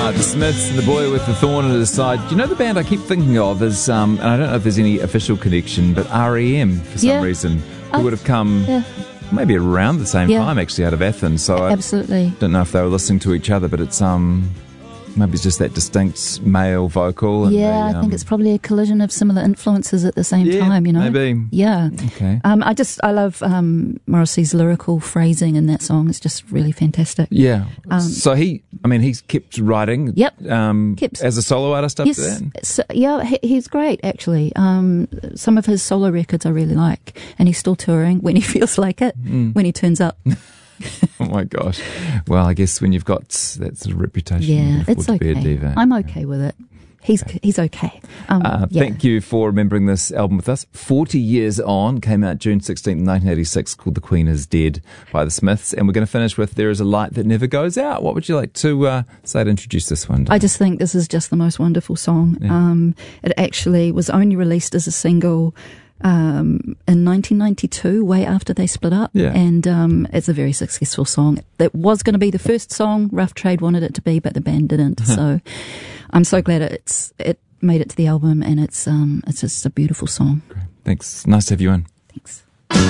The Smiths and the boy with the thorn at his side. Do you know the band I keep thinking of is, and I don't know if there's any official connection, but R.E.M. for some reason, who would have come maybe around the same time actually out of Athens. So absolutely. I don't know if they were listening to each other, but it's maybe it's just that distinct male vocal. And I think it's probably a collision of similar influences at the same time, you know. Maybe. Yeah. Okay. I love Morrissey's lyrical phrasing in that song. It's just really fantastic. Yeah. So he's kept writing. Yep. As a solo artist after yes. that. So, he's great actually. Some of his solo records I really like, and he's still touring when he feels like it, when he turns up. Oh my gosh. Well, I guess when you've got that sort of reputation, yeah, it's okay. To be a diva. I'm okay with it. He's okay. Thank you for remembering this album with us. 40 Years On came out June 16th, 1986, called The Queen Is Dead by the Smiths. And we're going to finish with There Is a Light That Never Goes Out. What would you like to say to introduce this one? I just think this is just the most wonderful song. Yeah. It actually was only released as a single in 1992, way after they split up. Yeah. And it's a very successful song. It was going to be the first song Rough Trade wanted it to be, but the band didn't. So I'm so glad it made it to the album, and it's just a beautiful song. Great. Thanks. Nice to have you in. Thanks.